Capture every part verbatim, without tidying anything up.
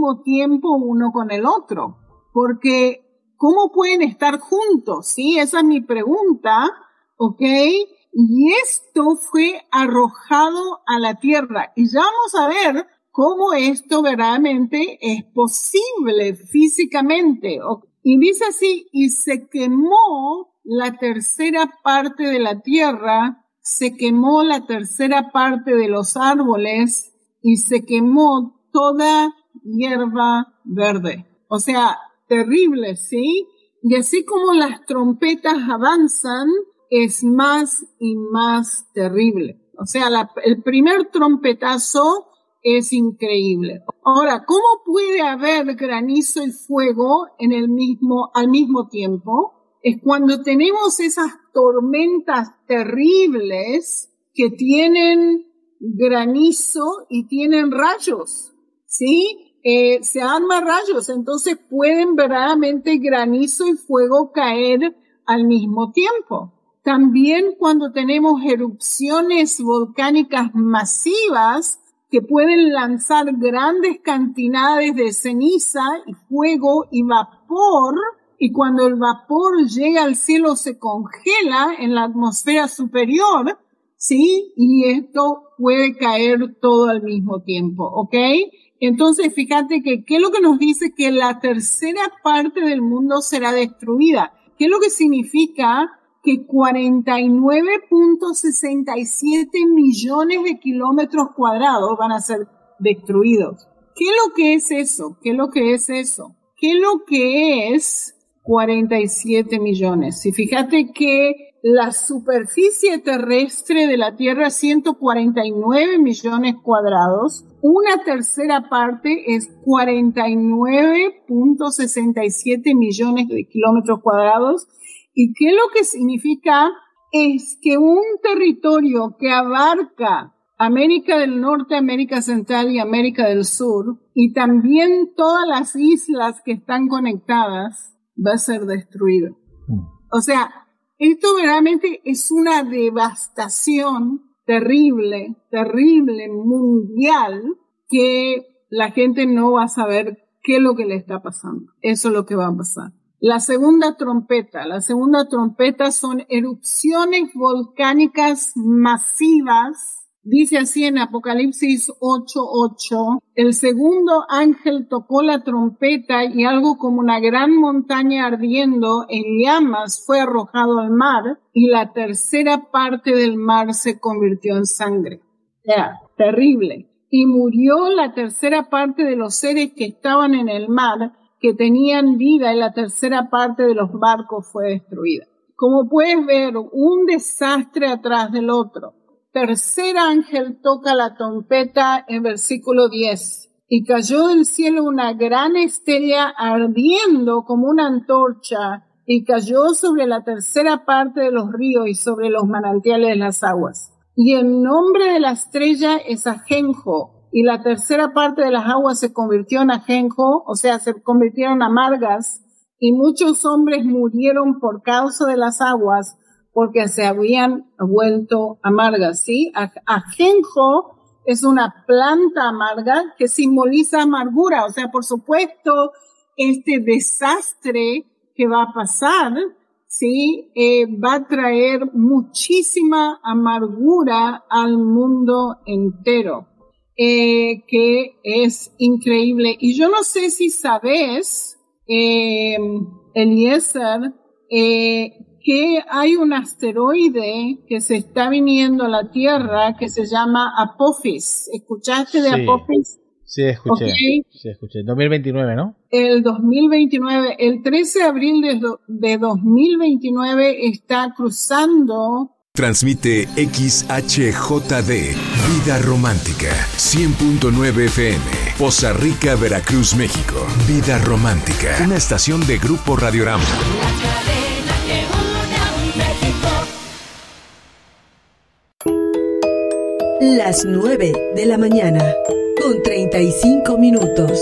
mismo tiempo uno con el otro, porque ¿cómo pueden estar juntos? Sí, esa es mi pregunta, ¿ok? Y esto fue arrojado a la tierra. Y ya vamos a ver cómo esto verdaderamente es posible físicamente. Y dice así, y se quemó la tercera parte de la tierra, se quemó la tercera parte de los árboles y se quemó toda hierba verde. O sea, terrible, ¿sí? Y así como las trompetas avanzan, es más y más terrible. O sea, la, el primer trompetazo es increíble. Ahora, ¿cómo puede haber granizo y fuego en el mismo, al mismo tiempo? Es cuando tenemos esas tormentas terribles que tienen granizo y tienen rayos, ¿sí? Eh, se arman rayos, entonces pueden verdaderamente granizo y fuego caer al mismo tiempo. También cuando tenemos erupciones volcánicas masivas que pueden lanzar grandes cantidades de ceniza y fuego y vapor, y cuando el vapor llega al cielo se congela en la atmósfera superior, ¿sí? Y esto puede caer todo al mismo tiempo, ¿ok? Entonces, fíjate que, ¿qué es lo que nos dice? Que la tercera parte del mundo será destruida. ¿Qué es lo que significa? Que cuarenta y nueve punto sesenta y siete millones de kilómetros cuadrados van a ser destruidos. ¿Qué es lo que es eso? ¿Qué es lo que es eso? ¿Qué es lo que es cuarenta y siete millones? Y fíjate que la superficie terrestre de la Tierra es ciento cuarenta y nueve millones cuadrados. Una tercera parte es cuarenta y nueve punto sesenta y siete millones de kilómetros cuadrados. ¿Y qué lo que significa? Es que un territorio que abarca América del Norte, América Central y América del Sur, y también todas las islas que están conectadas, va a ser destruido. O sea, esto verdaderamente es una devastación terrible, terrible, mundial, que la gente no va a saber qué es lo que le está pasando. Eso es lo que va a pasar. La segunda trompeta, la segunda trompeta son erupciones volcánicas masivas. Dice así en Apocalipsis ocho ocho, el segundo ángel tocó la trompeta y algo como una gran montaña ardiendo en llamas fue arrojado al mar y la tercera parte del mar se convirtió en sangre. Yeah, terrible. Y murió la tercera parte de los seres que estaban en el mar, que tenían vida, y la tercera parte de los barcos fue destruida. Como puedes ver, un desastre atrás del otro. Tercer ángel toca la trompeta en versículo diez. Y cayó del cielo una gran estrella ardiendo como una antorcha, y cayó sobre la tercera parte de los ríos y sobre los manantiales de las aguas. Y el nombre de la estrella es Ajenjo, y la tercera parte de las aguas se convirtió en ajenjo, o sea, se convirtieron amargas, y muchos hombres murieron por causa de las aguas, porque se habían vuelto amargas, ¿sí? Ajenjo es una planta amarga que simboliza amargura, o sea, por supuesto, este desastre que va a pasar, ¿sí? Eh, va a traer muchísima amargura al mundo entero. Eh, que es increíble. Y yo no sé si sabes, eh, Eliezer, eh, que hay un asteroide que se está viniendo a la Tierra que se llama Apophis. ¿Escuchaste de sí, Apophis? Sí, escuché. Okay. Sí, escuché. dos mil veintinueve, ¿no? El dos mil veintinueve, el trece de abril de, do, de dos mil veintinueve está cruzando. Transmite X H J D, Vida Romántica, cien punto nueve F M, Poza Rica, Veracruz, México. Vida Romántica, una estación de Grupo Radiorama. Las nueve de la mañana, con treinta y cinco minutos.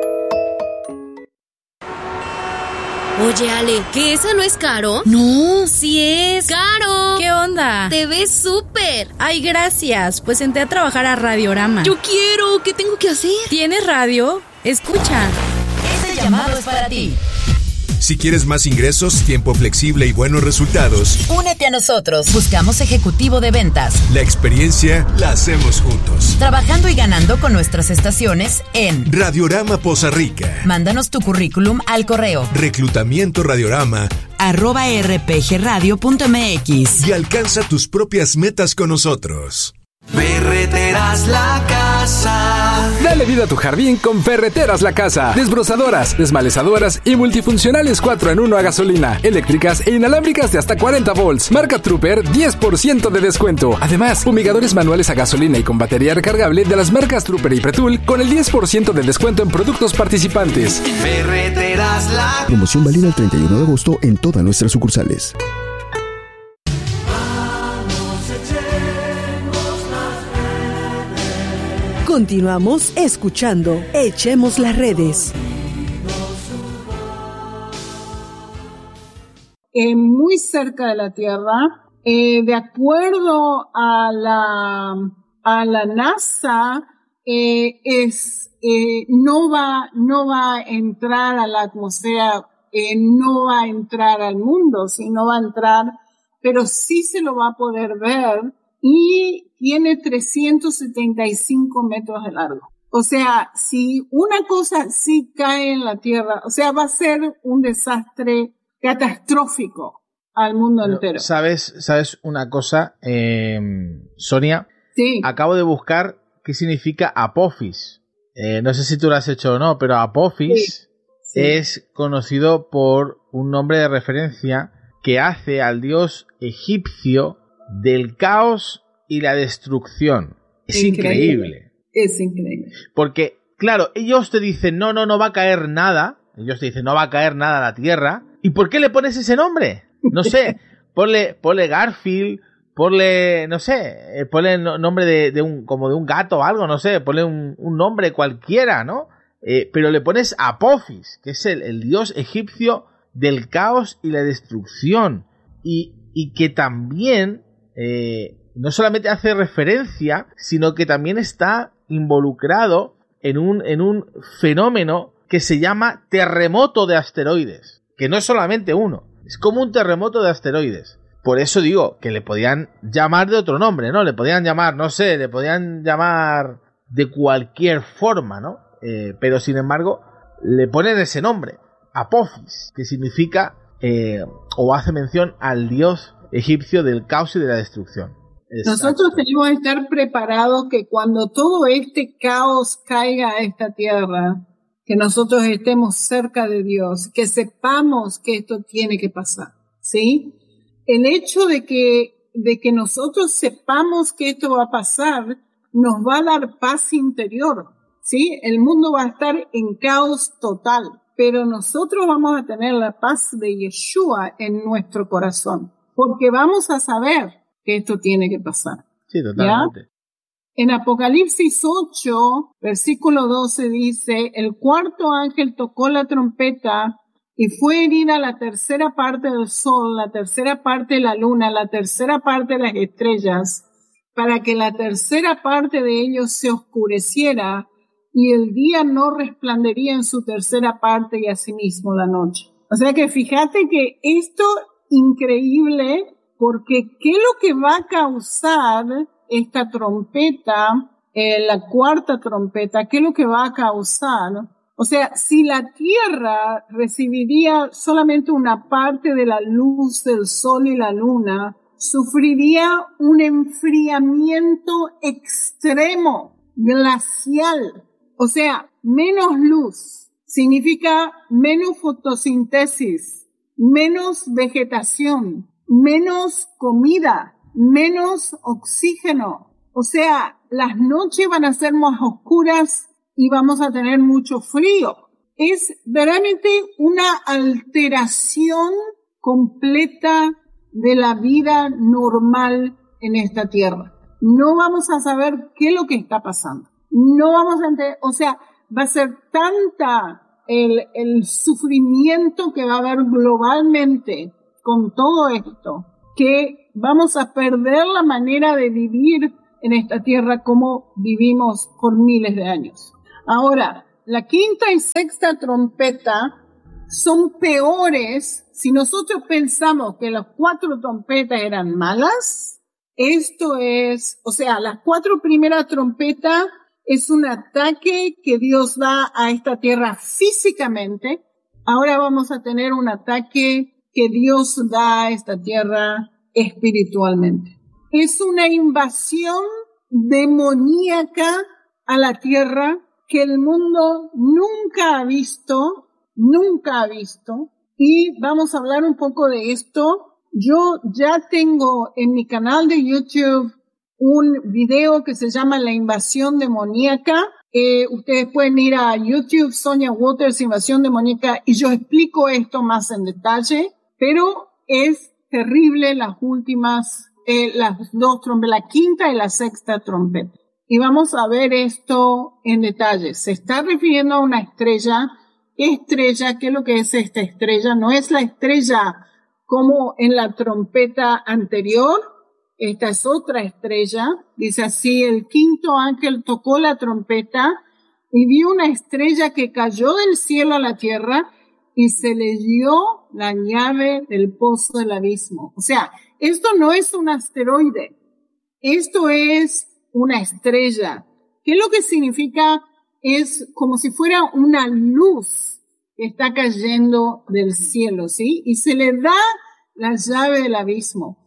Oye, Ale, ¿que esa no es Caro? No. Sí es. ¡Caro! ¿Qué onda? Te ves súper. Ay, gracias. Pues entré a trabajar a Radiorama. Yo quiero. ¿Qué tengo que hacer? ¿Tienes radio? Escucha. Este llamado es para ti. Si quieres más ingresos, tiempo flexible y buenos resultados, Únete a nosotros. Buscamos ejecutivo de ventas. la experiencia la hacemos juntos. Trabajando y ganando con nuestras estaciones en Radiorama Poza Rica. Mándanos tu currículum al correo Reclutamiento Radiorama arroba rpgradio.mx y alcanza tus propias metas con nosotros. Ferreteras La Casa. Dale vida a tu jardín con Ferreteras La Casa. Desbrozadoras, desmalezadoras y multifuncionales cuatro en uno a gasolina, eléctricas e inalámbricas de hasta cuarenta volts. Marca Trooper, diez por ciento de descuento. Además, fumigadores manuales a gasolina y con batería recargable de las marcas Trooper y Pretul con el diez por ciento de descuento en productos participantes. Ferreteras La Promoción válida el treinta y uno de agosto en todas nuestras sucursales. Continuamos escuchando Echemos las Redes. Eh, muy cerca de la Tierra, eh, de acuerdo a la, a la NASA, eh, es, eh, no va, no va a entrar a la atmósfera, eh, no va a entrar al mundo, sino va a entrar, pero sí se lo va a poder ver. Y tiene trescientos setenta y cinco metros de largo. O sea, si una cosa sí cae en la Tierra, o sea, va a ser un desastre catastrófico al mundo Pero, entero. ¿Sabes, sabes una cosa, eh, Sonia? Sí. Acabo de buscar qué significa Apophis. Eh, no sé si tú lo has hecho o no, pero Apophis Sí. Sí. es conocido por un nombre de referencia que hace al dios egipcio del caos y la destrucción. Es increíble. increíble. Es increíble. Porque, claro, ellos te dicen, no, no, no va a caer nada. Ellos te dicen, no va a caer nada a la Tierra. ¿Y por qué le pones ese nombre? No sé, ponle, ponle Garfield, ponle, no sé, eh, ponle no, nombre de, de un, como de un gato o algo, no sé, ponle un, un nombre cualquiera, ¿no? Eh, pero le pones Apophis, que es el, el dios egipcio del caos y la destrucción. Y, y que también... Eh, no solamente hace referencia, sino que también está involucrado en un, en un fenómeno que se llama terremoto de asteroides, que no es solamente uno, es como un terremoto de asteroides. Por eso digo que le podían llamar de otro nombre, ¿no? Le podían llamar, no sé, le podían llamar de cualquier forma, ¿no? Eh, pero sin embargo, le ponen ese nombre, Apophis, que significa, eh, o hace mención al dios egipcio del caos y de la destrucción. Exacto. Nosotros tenemos que estar preparados que cuando todo este caos caiga a esta tierra, que nosotros estemos cerca de Dios, que sepamos que esto tiene que pasar, ¿sí? El hecho de que, de que nosotros sepamos que esto va a pasar, nos va a dar paz interior, ¿sí? El mundo va a estar en caos total, pero nosotros vamos a tener la paz de Yeshua en nuestro corazón, porque vamos a saber que esto tiene que pasar. Sí, totalmente. ¿Ya? En Apocalipsis ocho, versículo doce dice, el cuarto ángel tocó la trompeta y fue herida la tercera parte del sol, la tercera parte de la luna, la tercera parte de las estrellas, para que la tercera parte de ellos se oscureciera y el día no resplandería en su tercera parte y asimismo la noche. O sea que fíjate que esto increíble, porque ¿qué es lo que va a causar esta trompeta, eh, la cuarta trompeta? ¿Qué es lo que va a causar? O sea, si la Tierra recibiría solamente una parte de la luz del sol y la luna, sufriría un enfriamiento extremo, glacial. O sea, menos luz significa menos fotosíntesis, menos vegetación, menos comida, menos oxígeno. O sea, las noches van a ser más oscuras y vamos a tener mucho frío. Es verdaderamente una alteración completa de la vida normal en esta tierra. No vamos a saber qué es lo que está pasando. No vamos a entender, o sea, va a ser tanta el, el sufrimiento que va a haber globalmente con todo esto, que vamos a perder la manera de vivir en esta tierra como vivimos por miles de años. Ahora, la quinta y sexta trompeta son peores. Si nosotros pensamos que las cuatro trompetas eran malas, esto es, o sea, las cuatro primeras trompetas es un ataque que Dios da a esta tierra físicamente. Ahora vamos a tener un ataque que Dios da a esta tierra espiritualmente. Es una invasión demoníaca a la tierra que el mundo nunca ha visto, nunca ha visto. Y vamos a hablar un poco de esto. Yo ya tengo en mi canal de YouTube un video que se llama La invasión demoníaca. Eh, ustedes pueden ir a YouTube, Sonia Waters, invasión demoníaca, y yo explico esto más en detalle, pero es terrible las últimas, eh, las dos trompetas, la quinta y la sexta trompeta. Y vamos a ver esto en detalle. Se está refiriendo a una estrella. ¿Qué estrella? ¿Qué es lo que es esta estrella? No es la estrella como en la trompeta anterior. Esta es otra estrella. Dice así, el quinto ángel tocó la trompeta y vio una estrella que cayó del cielo a la tierra y se le dio la llave del pozo del abismo. O sea, esto no es un asteroide. Esto es una estrella. ¿Qué es lo que significa? Es como si fuera una luz que está cayendo del cielo, ¿sí? Y se le da la llave del abismo.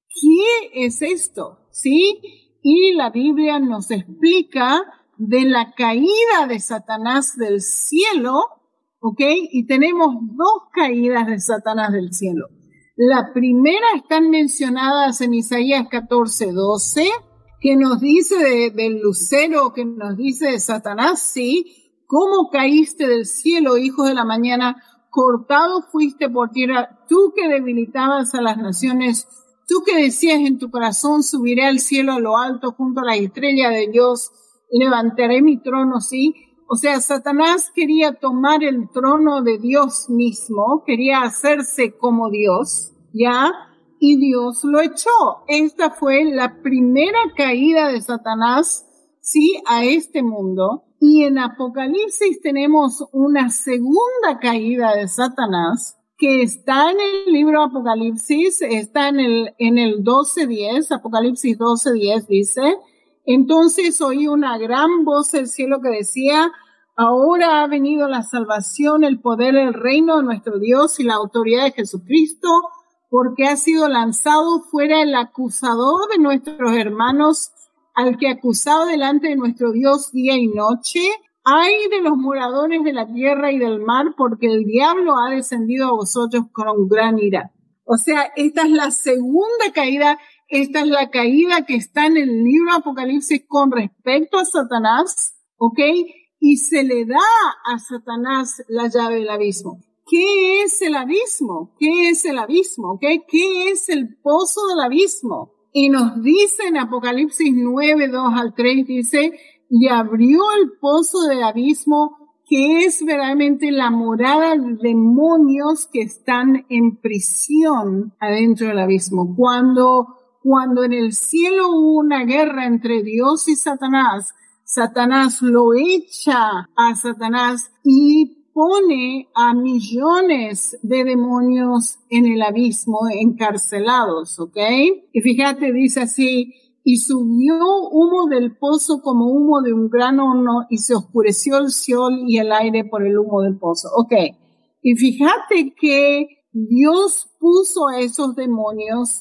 ¿Qué es esto? ¿Sí? Y la Biblia nos explica de la caída de Satanás del cielo, ¿ok? Y tenemos dos caídas de Satanás del cielo. La primera están mencionadas en Isaías catorce doce, que nos dice de, del lucero, que nos dice de Satanás, sí, ¿cómo caíste del cielo, hijo de la mañana? Cortado fuiste por tierra, tú que debilitabas a las naciones. Tú que decías en tu corazón, subiré al cielo a lo alto junto a la estrella de Dios, levantaré mi trono, ¿sí? O sea, Satanás quería tomar el trono de Dios mismo, quería hacerse como Dios, ¿ya? Y Dios lo echó. Esta fue la primera caída de Satanás, ¿sí? A este mundo. Y en Apocalipsis tenemos una segunda caída de Satanás, que está en el libro Apocalipsis, está en el, en el doce diez, Apocalipsis doce diez dice, entonces oí una gran voz del cielo que decía, ahora ha venido la salvación, el poder, el reino de nuestro Dios y la autoridad de Jesucristo, porque ha sido lanzado fuera el acusador de nuestros hermanos, al que acusaba delante de nuestro Dios día y noche. Ay de los moradores de la tierra y del mar, porque el diablo ha descendido a vosotros con gran ira. O sea, esta es la segunda caída, esta es la caída que está en el libro Apocalipsis con respecto a Satanás, ¿ok? Y se le da a Satanás la llave del abismo. ¿Qué es el abismo? ¿Qué es el abismo? ¿Ok? ¿Qué es el pozo del abismo? Y nos dice en Apocalipsis nueve, dos al tres, dice, y abrió el pozo del abismo, que es verdaderamente la morada de demonios que están en prisión adentro del abismo. Cuando, cuando en el cielo hubo una guerra entre Dios y Satanás, Satanás lo echa a Satanás y pone a millones de demonios en el abismo, encarcelados, ¿ok? Y fíjate, dice así, y subió humo del pozo como humo de un gran horno, y se oscureció el sol y el aire por el humo del pozo. Ok. Y fíjate que Dios puso a esos demonios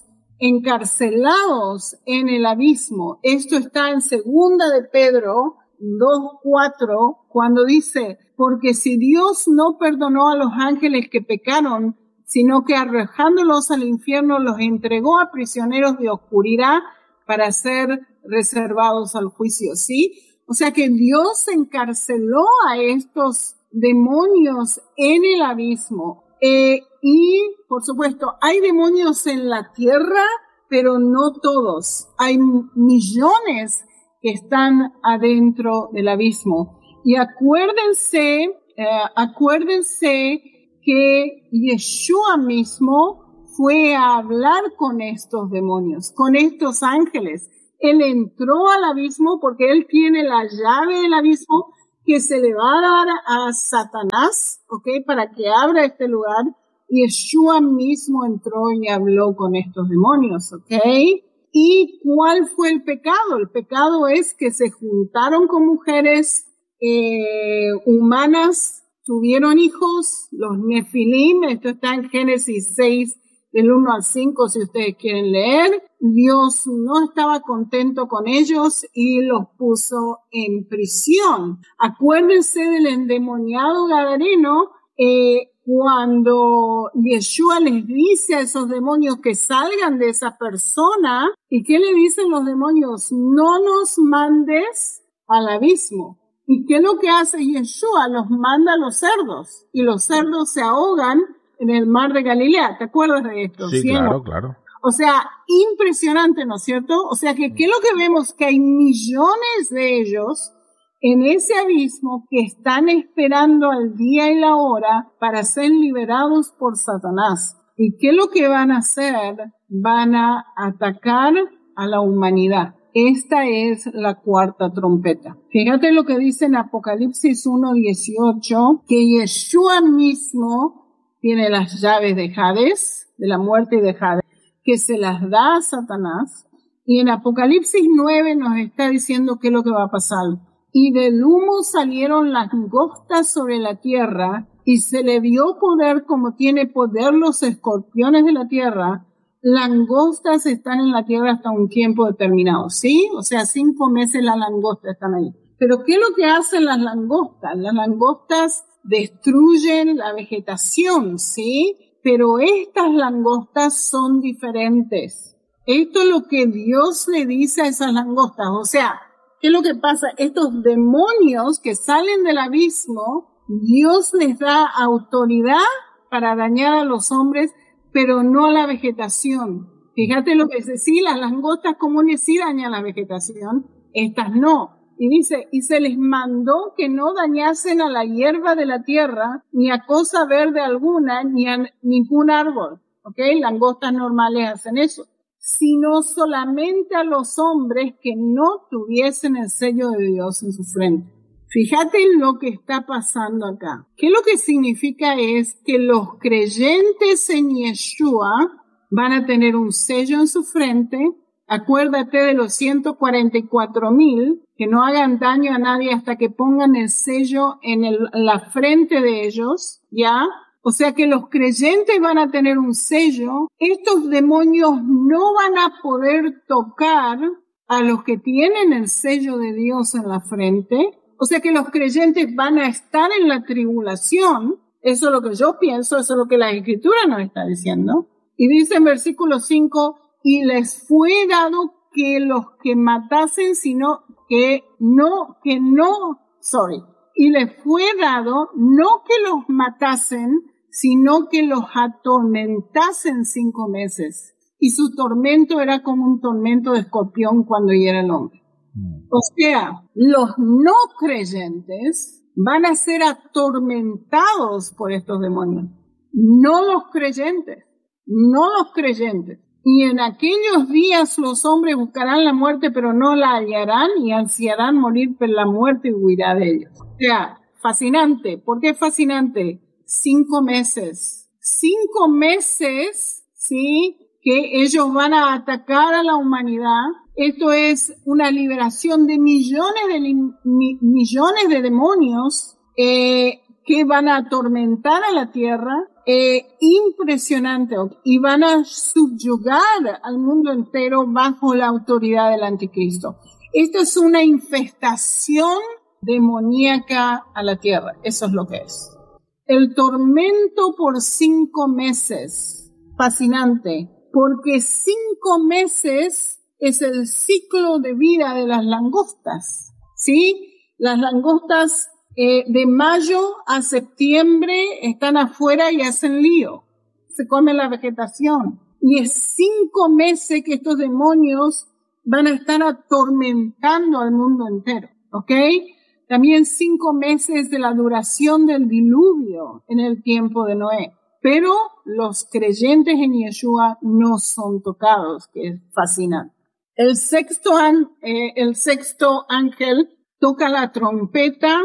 encarcelados en el abismo. Esto está en segunda de Pedro dos cuatro, cuando dice, porque si Dios no perdonó a los ángeles que pecaron, sino que arrojándolos al infierno los entregó a prisioneros de oscuridad, para ser reservados al juicio, ¿sí? O sea que Dios encarceló a estos demonios en el abismo. Eh, y, por supuesto, hay demonios en la tierra, pero no todos. Hay millones que están adentro del abismo. Y acuérdense, eh, acuérdense que Yeshua mismo fue a hablar con estos demonios, con estos ángeles. Él entró al abismo porque él tiene la llave del abismo que se le va a dar a Satanás, ¿ok? Para que abra este lugar. Y Yeshua mismo entró y habló con estos demonios, ¿ok? ¿Y cuál fue el pecado? El pecado es que se juntaron con mujeres eh, humanas, tuvieron hijos, los Nefilim, esto está en Génesis seis, del uno al cinco, si ustedes quieren leer. Dios no estaba contento con ellos y los puso en prisión. Acuérdense del endemoniado gadareno, eh, cuando Yeshua les dice a esos demonios que salgan de esa persona, ¿y qué le dicen los demonios? No nos mandes al abismo. ¿Y qué es lo que hace Yeshua? Los manda a los cerdos, y los cerdos se ahogan en el mar de Galilea. ¿Te acuerdas de esto? Sí, ¿Sí? claro, claro. O sea, impresionante, ¿no es cierto? O sea, que ¿qué es lo que vemos? Que hay millones de ellos en ese abismo que están esperando al día y la hora para ser liberados por Satanás. ¿Y qué es lo que van a hacer? Van a atacar a la humanidad. Esta es la cuarta trompeta. Fíjate lo que dice en Apocalipsis uno dieciocho, que Yeshua mismo tiene las llaves de Hades, de la muerte y de Hades, que se las da a Satanás. Y en Apocalipsis nueve nos está diciendo qué es lo que va a pasar. Y del humo salieron langostas sobre la tierra, y se le dio poder como tiene poder los escorpiones de la tierra. Langostas están en la tierra hasta un tiempo determinado, ¿sí? O sea, cinco meses las langostas están ahí. Pero ¿qué es lo que hacen las langostas? Las langostas destruyen la vegetación, ¿sí? Pero estas langostas son diferentes. Esto es lo que Dios le dice a esas langostas. O sea, ¿qué es lo que pasa? Estos demonios que salen del abismo, Dios les da autoridad para dañar a los hombres, pero no a la vegetación. Fíjate lo que dice, sí, las langostas comunes sí dañan la vegetación, estas no. Y dice, y se les mandó que no dañasen a la hierba de la tierra, ni a cosa verde alguna, ni a ningún árbol. ¿Ok? Langostas normales hacen eso. Sino solamente a los hombres que no tuviesen el sello de Dios en su frente. Fíjate lo que está pasando acá. ¿Qué lo que significa es que los creyentes en Yeshua van a tener un sello en su frente? Acuérdate de los ciento cuarenta y cuatro mil, que no hagan daño a nadie hasta que pongan el sello en el, la frente de ellos, ¿ya? O sea que los creyentes van a tener un sello. Estos demonios no van a poder tocar a los que tienen el sello de Dios en la frente. O sea que los creyentes van a estar en la tribulación. Eso es lo que yo pienso, eso es lo que la Escritura nos está diciendo. Y dice en versículo cinco, y les fue dado que los que matasen, sino que no, que no, sorry, y les fue dado no que los matasen, sino que los atormentasen cinco meses. Y su tormento era como un tormento de escorpión cuando hiera el hombre. O sea, los no creyentes van a ser atormentados por estos demonios. No los creyentes, no los creyentes. Y en aquellos días los hombres buscarán la muerte, pero no la hallarán, y ansiarán morir por la muerte y huirá de ellos. O sea, fascinante. ¿Por qué fascinante? Cinco meses. Cinco meses, ¿sí? Que ellos van a atacar a la humanidad. Esto es una liberación de millones de, mi, millones de demonios eh, que van a atormentar a la tierra. Eh, impresionante, y van a subyugar al mundo entero bajo la autoridad del anticristo. Esto es una infestación demoníaca a la tierra, eso es lo que es. El tormento por cinco meses, fascinante, porque cinco meses es el ciclo de vida de las langostas, ¿sí? Las langostas Eh, de mayo a septiembre están afuera y hacen lío. Se comen la vegetación. Y es cinco meses que estos demonios van a estar atormentando al mundo entero. ¿Ok? También cinco meses de la duración del diluvio en el tiempo de Noé. Pero los creyentes en Yeshua no son tocados, que es fascinante. El sexto, an, eh, el sexto ángel toca la trompeta.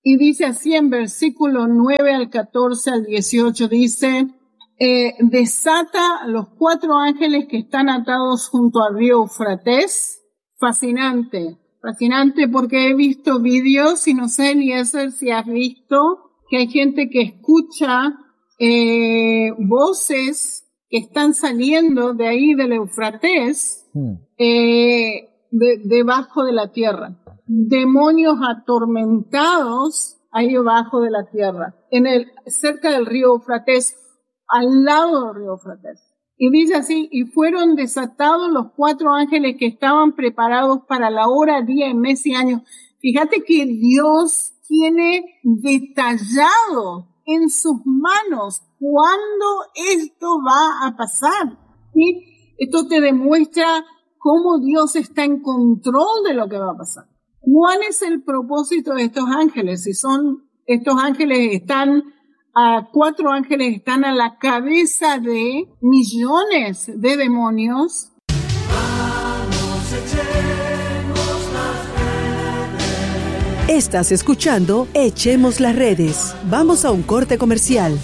Y dice así en versículo nueve al catorce al dieciocho, dice, eh, desata los cuatro ángeles que están atados junto al río Eufrates. Fascinante, fascinante porque he visto vídeos y no sé, Eliezer, si has visto que hay gente que escucha eh, voces que están saliendo de ahí del Eufrates, hmm. eh, de, debajo de la tierra. Demonios atormentados ahí debajo de la tierra, en el, cerca del río Eufrates, al lado del río Eufrates. Y dice así, y fueron desatados los cuatro ángeles que estaban preparados para la hora, día y mes y año. Fíjate que Dios tiene detallado en sus manos cuándo esto va a pasar. ¿Sí? Esto te demuestra cómo Dios está en control de lo que va a pasar. ¿Cuál es el propósito de estos ángeles? Si son, estos ángeles están a cuatro ángeles están a la cabeza de millones de demonios. Vamos, echemos las redes. Estás escuchando Echemos las Redes. Vamos a un corte comercial.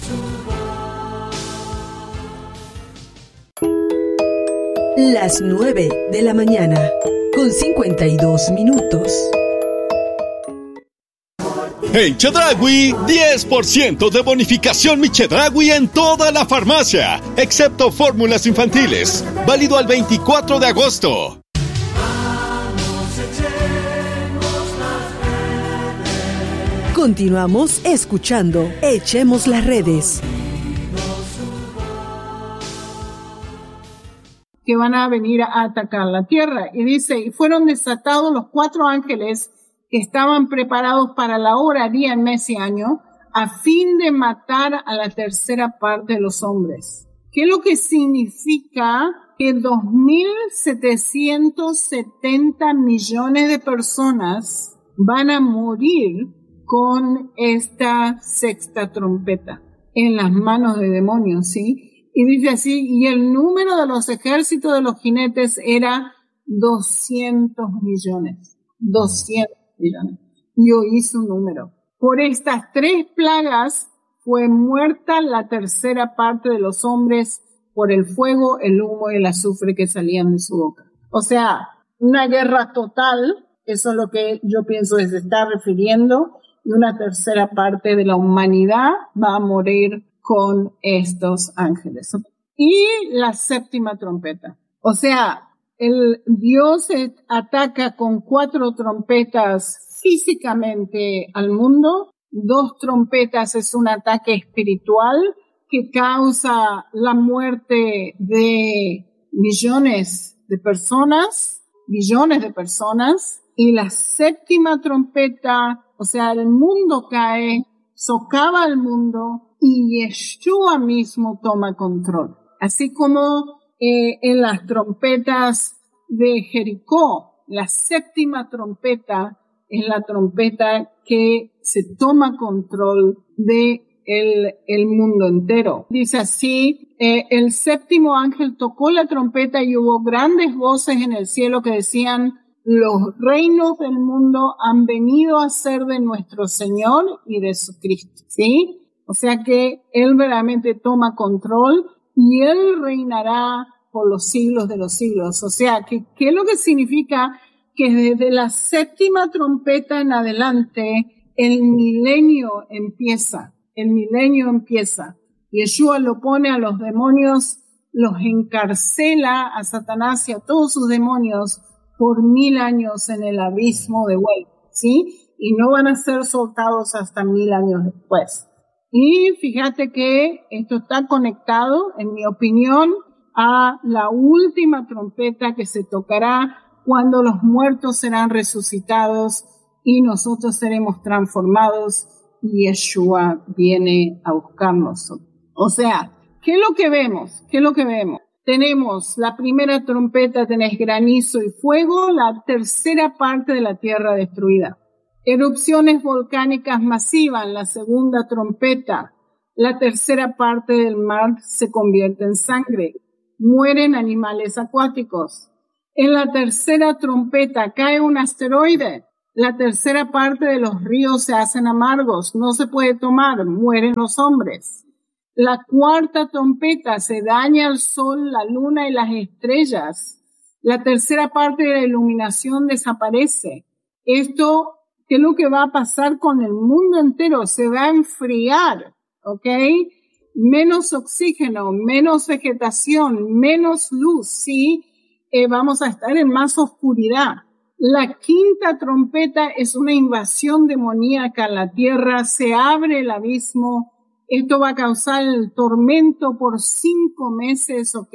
Las nueve de la mañana, con cincuenta y dos minutos. En Chedraui, diez por ciento de bonificación Mi Chedraui en toda la farmacia, excepto fórmulas infantiles. Válido al veinticuatro de agosto. Continuamos escuchando Echemos las Redes. Que van a venir a atacar la tierra. Y dice, y fueron desatados los cuatro ángeles que estaban preparados para la hora, día, mes y año, a fin de matar a la tercera parte de los hombres. ¿Qué es lo que significa que dos mil setecientos setenta millones de personas van a morir con esta sexta trompeta en las manos de demonios, ¿sí? Y dice así, y el número de los ejércitos de los jinetes era doscientos millones. doscientos millones. Yo hice un número. Por estas tres plagas fue muerta la tercera parte de los hombres por el fuego, el humo y el azufre que salían de su boca. O sea, una guerra total, eso es lo que yo pienso que se está refiriendo, y una tercera parte de la humanidad va a morir con estos ángeles. Y la séptima trompeta. O sea, el Dios ataca con cuatro trompetas físicamente al mundo. Dos trompetas es un ataque espiritual que causa la muerte de millones de personas, billones de personas. Y la séptima trompeta, o sea, el mundo cae, socava al mundo y Yeshua mismo toma control. Así como eh, en las trompetas de Jericó, la séptima trompeta es la trompeta que se toma control de el, el mundo entero. Dice así, eh, el séptimo ángel tocó la trompeta y hubo grandes voces en el cielo que decían, los reinos del mundo han venido a ser de nuestro Señor y de su Cristo, ¿sí? O sea que Él verdaderamente toma control y Él reinará por los siglos de los siglos. O sea, que, ¿qué es lo que significa? Que desde la séptima trompeta en adelante, el milenio empieza. El milenio empieza. Yeshua lo pone a los demonios, los encarcela a Satanás y a todos sus demonios por mil años en el abismo de vuelta, ¿sí? Y no van a ser soltados hasta mil años después. Y fíjate que esto está conectado, en mi opinión, a la última trompeta que se tocará cuando los muertos serán resucitados y nosotros seremos transformados y Yeshua viene a buscarnos. O sea, ¿qué es lo que vemos? ¿Qué es lo que vemos? Tenemos la primera trompeta, tenés granizo y fuego, la tercera parte de la tierra destruida. Erupciones volcánicas masivas, la segunda trompeta, la tercera parte del mar se convierte en sangre. Mueren animales acuáticos. En la tercera trompeta cae un asteroide La tercera parte de los ríos se hacen amargos, no se puede tomar, mueren los hombres. La cuarta trompeta, se daña el sol, la luna y las estrellas. La tercera parte de la iluminación desaparece. Esto, ¿qué es lo que va a pasar con el mundo entero? Se va a enfriar, ¿ok? Menos oxígeno, menos vegetación, menos luz, ¿sí? Eh, vamos a estar en más oscuridad. La quinta trompeta es una invasión demoníaca en la tierra, se abre el abismo. Esto va a causar el tormento por cinco meses, ¿ok?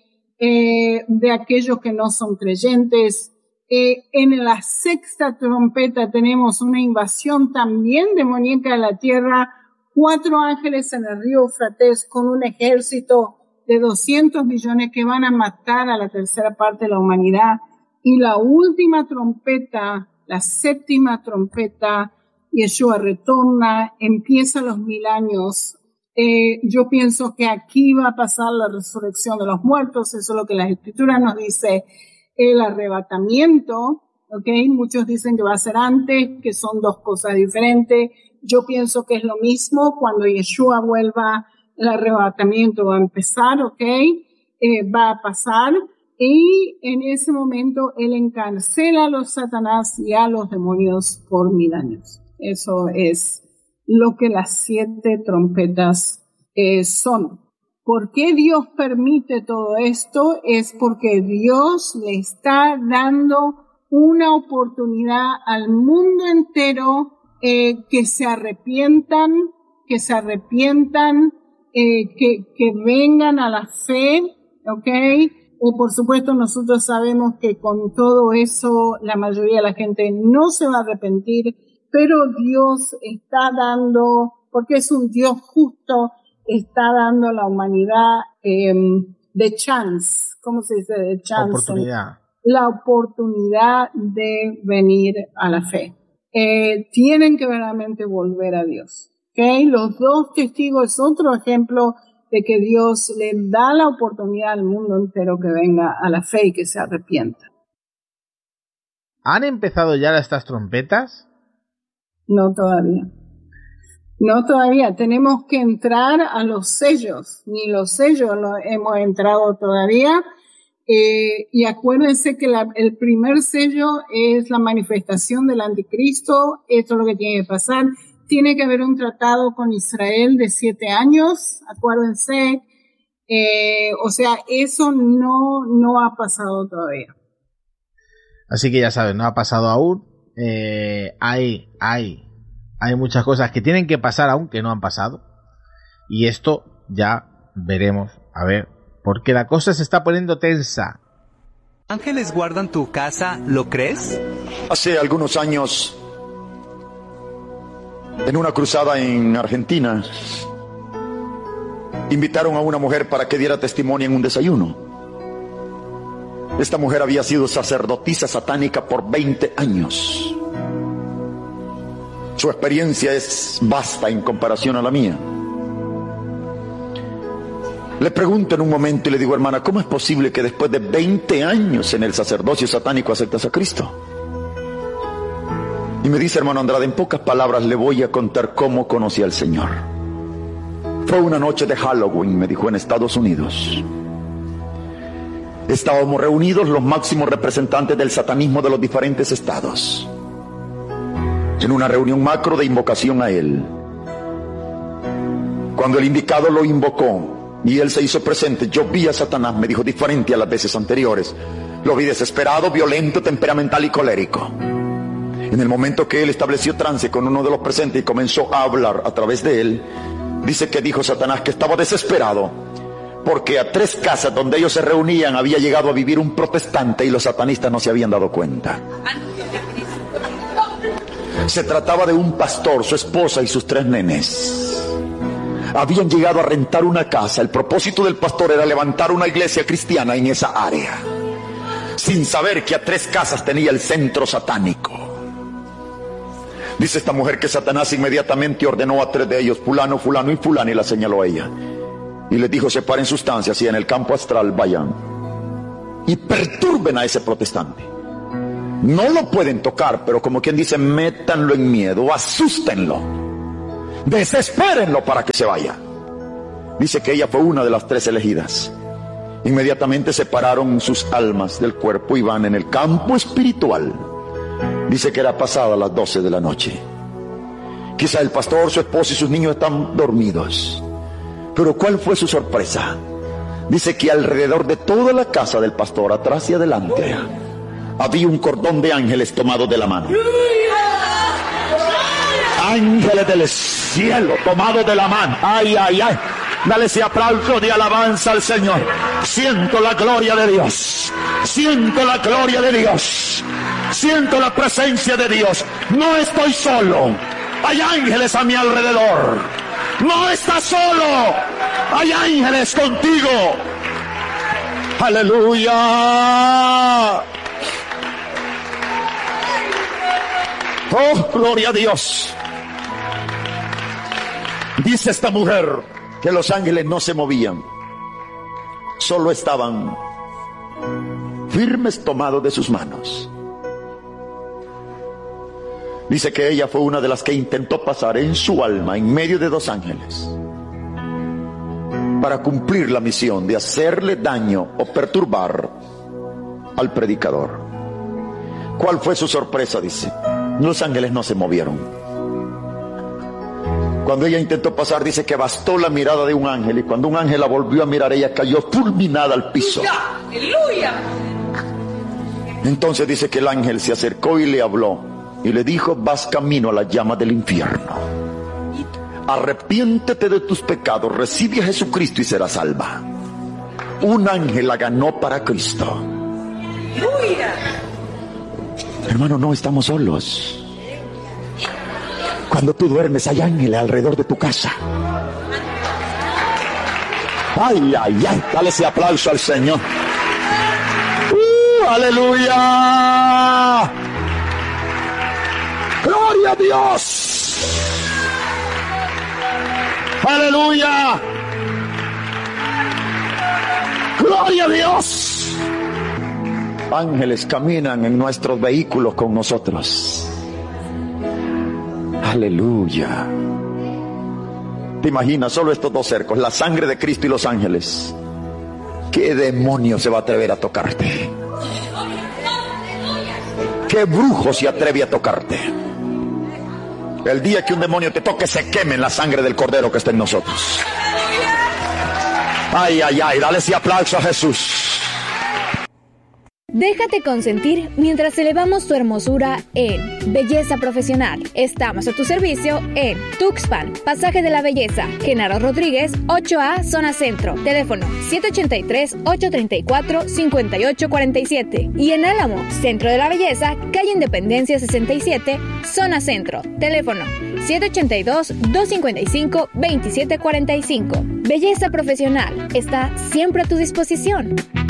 Eh, de aquellos que no son creyentes. Eh, en la sexta trompeta tenemos una invasión también demoníaca de la tierra. Cuatro ángeles en el río Eufrates con un ejército de doscientos millones que van a matar a la tercera parte de la humanidad. Y la última trompeta, la séptima trompeta, Yeshua retorna, empieza los mil años. Eh, yo pienso que aquí va a pasar la resurrección de los muertos, eso es lo que la Escritura nos dice, el arrebatamiento, ¿ok? Muchos dicen que va a ser antes, que son dos cosas diferentes. Yo pienso que es lo mismo, cuando Yeshua vuelva, el arrebatamiento va a empezar, ¿ok? Eh, va a pasar. Y en ese momento Él encarcela a los Satanás y a los demonios por mil años. Eso es lo que las siete trompetas eh, son. ¿Por qué Dios permite todo esto? Es porque Dios le está dando una oportunidad al mundo entero eh, que se arrepientan, que se arrepientan, eh, que, que vengan a la fe, ¿ok? Y por supuesto nosotros sabemos que con todo eso la mayoría de la gente no se va a arrepentir, pero Dios está dando, porque es un Dios justo, está dando a la humanidad eh, de chance, ¿cómo se dice? De chance. Oportunidad. La oportunidad de venir a la fe. Eh, tienen que verdaderamente volver a Dios. ¿Okay? Los dos testigos es otro ejemplo de que Dios le da la oportunidad al mundo entero que venga a la fe y que se arrepienta. ¿Han empezado ya estas trompetas? No todavía. No todavía. Tenemos que entrar a los sellos. Ni los sellos lo hemos entrado todavía. Eh, y acuérdense que la, el primer sello es la manifestación del anticristo. Esto es lo que tiene que pasar. Tiene que haber un tratado con Israel de siete años, acuérdense. Eh, o sea, eso no, no ha pasado todavía. Así que ya saben, no ha pasado aún. Eh, hay, hay, hay muchas cosas que tienen que pasar aún que no han pasado. Y esto ya veremos, a ver, porque la cosa se está poniendo tensa. ¿Ángeles guardan tu casa, lo crees? Hace algunos años, en una cruzada en Argentina, invitaron a una mujer para que diera testimonio en un desayuno. Esta mujer había sido sacerdotisa satánica por veinte años. Su experiencia es vasta en comparación a la mía. Le pregunto en un momento y le digo, hermana, ¿cómo es posible que después de veinte años en el sacerdocio satánico aceptas a Cristo? Y me dice, hermano Andrade, en pocas palabras le voy a contar cómo conocí al Señor. Fue una noche de Halloween, me dijo, en Estados Unidos. Estábamos reunidos los máximos representantes del satanismo de los diferentes estados, en una reunión macro de invocación a él. Cuando el indicado lo invocó y él se hizo presente, yo vi a Satanás, me dijo, diferente a las veces anteriores. Lo vi desesperado, violento, temperamental y colérico. En el momento que él estableció trance con uno de los presentes y comenzó a hablar a través de él, dice que dijo Satanás que estaba desesperado porque a tres casas donde ellos se reunían había llegado a vivir un protestante y los satanistas no se habían dado cuenta. Se trataba de un pastor, su esposa y sus tres nenes. Habían llegado a rentar una casa. El propósito del pastor era levantar una iglesia cristiana en esa área, sin saber que a tres casas tenía el centro satánico. Dice esta mujer que Satanás inmediatamente ordenó a tres de ellos, fulano, fulano y fulano, y la señaló a ella. Y les dijo, separen sustancias y en el campo astral vayan y perturben a ese protestante. No lo pueden tocar, pero como quien dice, métanlo en miedo, asústenlo, desespérenlo para que se vaya. Dice que ella fue una de las tres elegidas. Inmediatamente separaron sus almas del cuerpo y van en el campo espiritual. Dice que era pasada las doce de la noche. Quizá el pastor, su esposa y sus niños están dormidos. Pero ¿cuál fue su sorpresa? Dice que alrededor de toda la casa del pastor, atrás y adelante, había un cordón de ángeles tomados de la mano. Ángeles del cielo tomados de la mano. Ay, ay, ay. Dale ese aplauso de alabanza al Señor. Siento la gloria de Dios. Siento la gloria de Dios. Siento la presencia de Dios. No estoy solo. Hay ángeles a mi alrededor. No estás solo. Hay ángeles contigo. Aleluya. Oh, gloria a Dios. Dice esta mujer que los ángeles no se movían, solo estaban firmes tomados de sus manos. Dice que ella fue una de las que intentó pasar en su alma en medio de dos ángeles para cumplir la misión de hacerle daño o perturbar al predicador. ¿Cuál fue su sorpresa? Dice, los ángeles no se movieron. Cuando ella intentó pasar, dice que bastó la mirada de un ángel, y cuando un ángel la volvió a mirar, ella cayó fulminada al piso. ¡Aleluya! Entonces dice que el ángel se acercó y le habló y le dijo: vas camino a la llama del infierno. Arrepiéntete de tus pecados, recibe a Jesucristo y serás salva. Un ángel la ganó para Cristo. ¡Aleluya! Hermano, no estamos solos. Cuando tú duermes hay ángeles alrededor de tu casa. Ay, ay, ay, dale ese aplauso al Señor. Uh, aleluya. Gloria a Dios. Aleluya. Gloria a Dios. Ángeles caminan en nuestros vehículos con nosotros. Aleluya. ¿Te imaginas solo estos dos cercos, la sangre de Cristo y los ángeles? ¿Qué demonio se va a atrever a tocarte? ¿Qué brujo se atreve a tocarte? El día que un demonio te toque, se queme en la sangre del Cordero que está en nosotros. Ay, ay, ay, dale ese aplauso a Jesús. Déjate consentir mientras elevamos tu hermosura en Belleza Profesional. Estamos a tu servicio en Tuxpan, Pasaje de la Belleza, Genaro Rodríguez, ocho A, Zona Centro. Teléfono siete ocho tres, ocho tres cuatro, cinco ocho cuatro siete. Y en Álamo, Centro de la Belleza, Calle Independencia sesenta y siete, Zona Centro. Teléfono siete ocho dos, dos cinco cinco, dos siete cuatro cinco. Belleza Profesional está siempre a tu disposición.